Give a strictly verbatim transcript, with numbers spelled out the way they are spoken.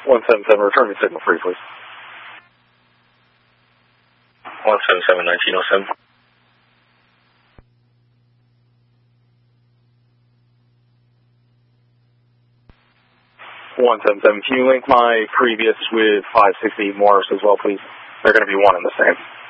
one seven seven, return me signal free, please. one seven seven, nineteen oh seven. one seven seven, can you link my previous with five sixty Morris as well, please? They're going to be one and the same.